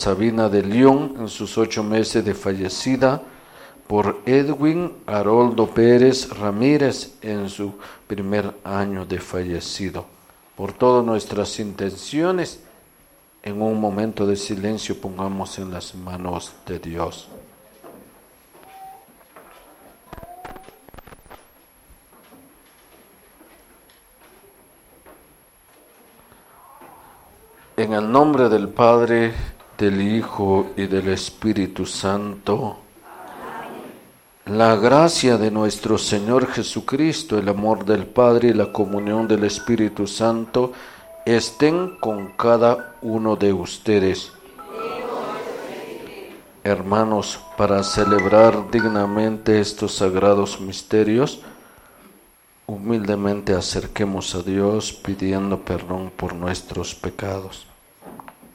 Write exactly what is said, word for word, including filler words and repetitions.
Sabina de León en sus ocho meses de fallecida, por Edwin Haroldo Pérez Ramírez en su primer año de fallecido. Por todas nuestras intenciones, en un momento de silencio pongamos en las manos de Dios. En el nombre del Padre, del Hijo y del Espíritu Santo. La gracia de nuestro Señor Jesucristo, el amor del Padre y la comunión del Espíritu Santo estén con cada uno de ustedes. Hermanos, para celebrar dignamente estos sagrados misterios, humildemente acerquemos a Dios pidiendo perdón por nuestros pecados.